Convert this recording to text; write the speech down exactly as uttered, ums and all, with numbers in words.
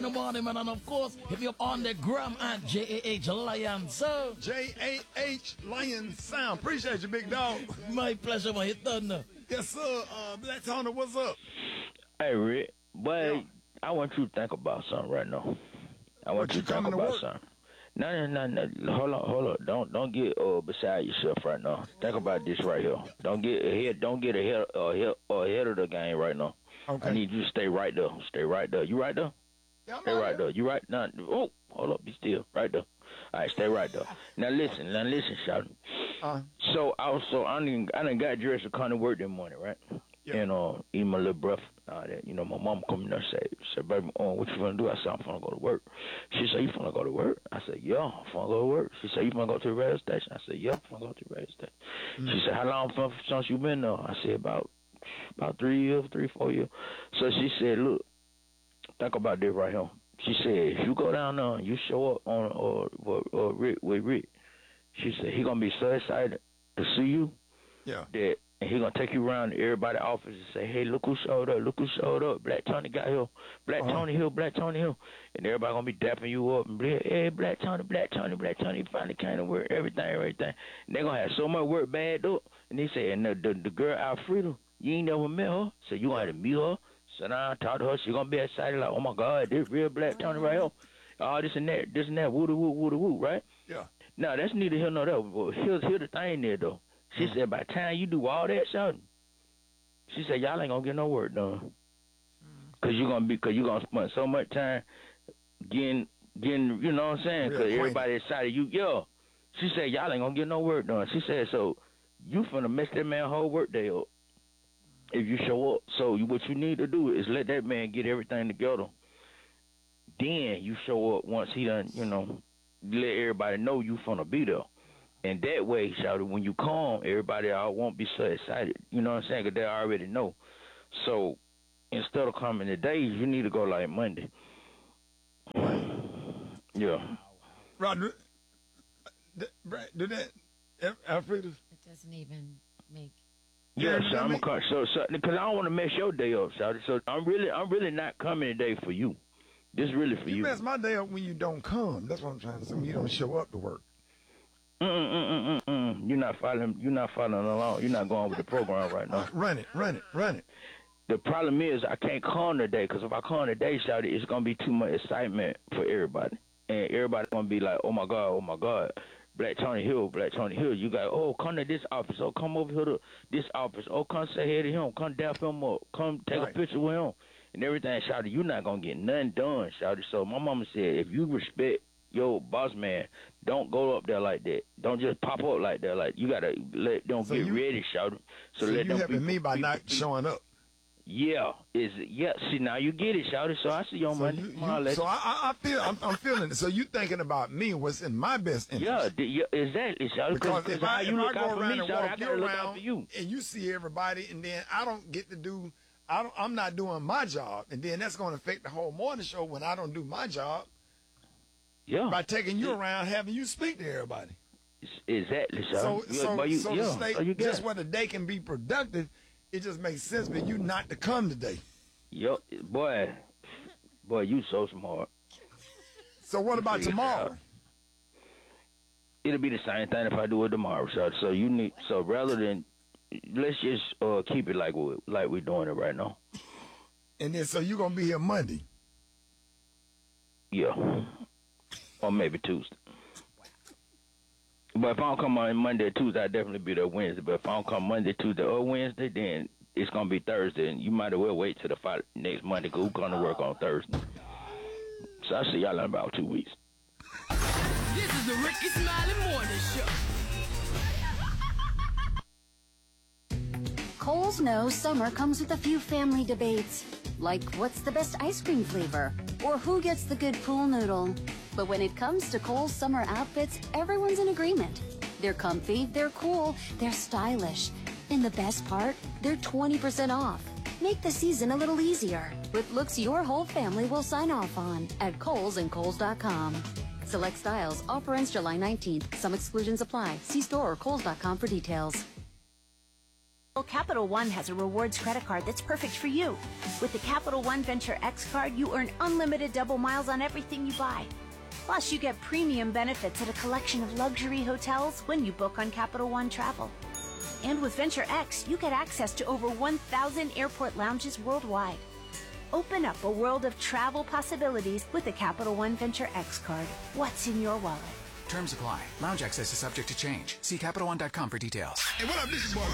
In the morning, man, and of course, if you're on the gram at J A H Lion, so J A H Lion Sound. Appreciate you, big dog. My pleasure, man. Hit thunder. Yes, sir. Uh, Black Tony, what's up? Hey, Rick, boy, Yeah. I want you to think about something right now. I want What, you you to think coming to about work? something. No, no, no, no. Hold on, hold on. Don't, don't get uh, beside yourself right now. Think about this right here. Don't get ahead. Don't get ahead, uh, ahead, uh, ahead of the game right now. Okay. I need you to stay right there. Stay right there. You right there? Yeah, I'm Stay out right here. there. You right now? Oh, hold up. Be still. Right there. All right, stay right there. Now listen. Now listen, shout. Uh, So also, I didn't, I done got dressed to come to work that morning, right? Yeah. And uh, eat my little breakfast. Uh, that you know, my mom come in there and say, "Say, baby, oh, what you gonna do?" I said, "I'm finna go to work." She said, "You finna go to work?" I said, "Yeah, I'm finna go to work." She said, "You finna go to the radio station?" I said, "Yeah, I'm finna go to the radio station." Mm. She said, "How long from- since you been there?" I said, "About, about three years, three, four years." So she said, "Look, think about this right here." She said, "If you go down there and you show up on or or, or Rick with Rick," she said, "He gonna be so excited to see you yeah. that." And he gonna take you around to everybody's office and say, "Hey, look who showed up! Look who showed up! Black Tony got here! Black Uh-huh. Tony here! Black Tony here!" And everybody gonna be dapping you up and be, "Hey, Black Tony, Black Tony, Black Tony finally came to work! Everything, everything." And they gonna have so much work bagged up. And they say, "And the the, the girl Alfreda, you ain't never met her, so you gonna have to meet her, sit down, talk to her. She gonna be excited like, oh my God, this real Black Tony right here. All this and that, this and that, woo woo woo woo, right?" Yeah. Now that's neither here nor there. But here's here's the thing there though. She Mm. said, by the time you do all that shouting, she said, y'all ain't gonna get no work done. Cause you gonna be, cause you gonna spend so much time getting, getting, you know what I'm saying? Real Cause acquainted. everybody excited. You, yo. She said, y'all ain't gonna get no work done. She said, so you finna mess that man whole work day up if you show up. So you, what you need to do is let that man get everything together. Then you show up once he done, you know, let everybody know you finna be there. And that way, shouted, when you come, everybody all won't be so excited. You know what I'm saying? Because they already know. So instead of coming today, you need to go like Monday. Yeah. Roger, do that, Alfreda? It doesn't even make. Yeah, Yeah, so I'm I mean- gonna so so because I don't want to mess your day up, shouted. So I'm really I'm really not coming today for you. This is really for You you. mess my day up when you don't come. That's what I'm trying to say. When you don't show up to work. Mm mm mm mm mm. You're not following. You're not following along. You're not going with the program right now. Run it, run it, run it. The problem is I can't come today because if I come today, shouted, it's gonna be too much excitement for everybody, and everybody's gonna be like, "Oh my God, oh my God, Black Tony Hill, Black Tony Hill." You got, oh, come to this office, oh, come over here to this office, oh, come say hey to him, come dap him up, come take Right. a picture with him, and everything. Shouted, you're not gonna get nothing done, shouted. So my mama said, if you respect your boss man, don't go up there like that. Don't just pop up like that. Like you gotta let them So get you- ready, shouted. So, So let you them helping be- me by be- not be- showing up. Yeah, is it? Yeah, see now you get it, shouted. So I see you on So, Monday. you, Come on, you, let's- so I, I I feel I'm, I'm feeling it. So you thinking about me, what's in my best interest? Yeah, d- yeah, exactly, shouted. Because Because if I, how if you I look go out for around me, and shouted, I walk you gotta look out around for you. and you see everybody, and then I don't get to do, I don't, I'm not doing my job, and then that's going to affect the whole morning show when I don't do my job Yeah, by taking you around, having you speak to everybody. exactly, So, shouted. so, but you, so yeah, to stay, so you get just it. where the day can be productive, it just makes sense for you not to come today. Yo, boy, boy, you so smart. So what about Yeah. tomorrow? It'll be the same thing if I do it tomorrow, shouted. So you need, so rather than, let's just uh, keep it like we like we're doing it right now. And then so you gonna be here Monday. Yeah, or maybe Tuesday. But if I don't come on Monday or Tuesday, I'll definitely be there Wednesday. But if I don't come Monday, Tuesday, or Wednesday, then it's going to be Thursday. And you might as well wait till the fight next Monday because we're going to work on Thursday. So I'll see y'all in about two weeks. This is the Ricky Smiley Morning Show. Kohl's knows summer comes with a few family debates, like what's the best ice cream flavor, or who gets the good pool noodle. But when it comes to Kohl's summer outfits, everyone's in agreement. They're comfy, they're cool, they're stylish. And the best part, they're twenty percent off. Make the season a little easier with looks your whole family will sign off on at Kohl's and Kohl's dot com. Select styles. Offer ends July nineteenth. Some exclusions apply. See store or Kohl's dot com for details. Well, Capital One has a rewards credit card that's perfect for you. With the Capital One Venture X card, you earn unlimited double miles on everything you buy. Plus, you get premium benefits at a collection of luxury hotels when you book on Capital One Travel. And with Venture X, you get access to over one thousand airport lounges worldwide. Open up a world of travel possibilities with the Capital One Venture X card. What's in your wallet? Terms apply. Lounge access is subject to change. See Capital One dot com for details. Hey, what up, this is boy